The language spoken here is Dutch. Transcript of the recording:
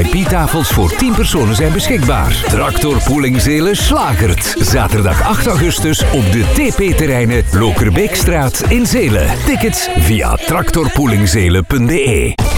VIP-tafels voor 10 personen zijn beschikbaar. Tractorpooling Zeelen slagert. Zaterdag 8 augustus op de TP-terreinen Lokerbeekstraat in Zeelen. Tickets via tractorpoolingzeelen.be.